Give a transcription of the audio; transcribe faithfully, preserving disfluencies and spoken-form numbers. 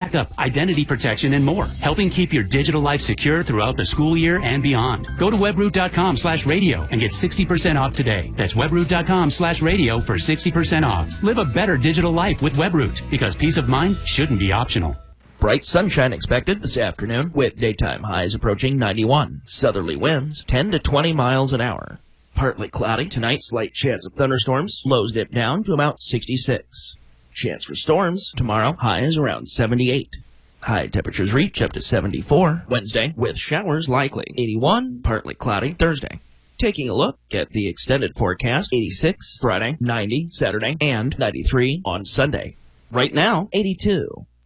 backup, identity protection, and more, helping keep your digital life secure throughout the school year and beyond. Go to webroot.com slash radio and get sixty percent off today. That's webroot.com slash radio for sixty percent off. Live a better digital life with Webroot, because peace of mind shouldn't be optional. Bright sunshine expected this afternoon with daytime highs approaching ninety-one. Southerly winds ten to twenty miles an hour. Partly cloudy tonight, slight chance of thunderstorms. Lows dip down to about sixty-six. Chance for storms tomorrow, highs around seventy-eight. High temperatures reach up to seventy-four Wednesday with showers likely. eighty-one, partly cloudy Thursday. Taking a look at the extended forecast, eighty-six Friday, ninety Saturday, and ninety-three on Sunday. Right now, eighty-two.